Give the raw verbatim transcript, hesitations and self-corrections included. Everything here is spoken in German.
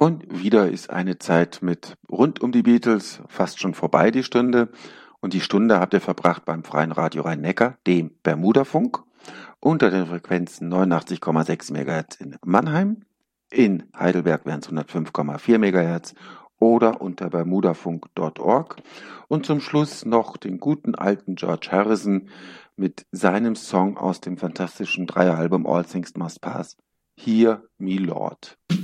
Und wieder ist eine Zeit mit rund um die Beatles fast schon vorbei, die Stunde. Und die Stunde habt ihr verbracht beim Freien Radio Rhein-Neckar, dem Bermudafunk, unter den Frequenzen neunundachtzig Komma sechs Megahertz in Mannheim, in Heidelberg wären es hundertfünf Komma vier Megahertz oder unter bermudafunk Punkt org. Und zum Schluss noch den guten alten George Harrison mit seinem Song aus dem fantastischen Dreieralbum All Things Must Pass, Hear Me Lord.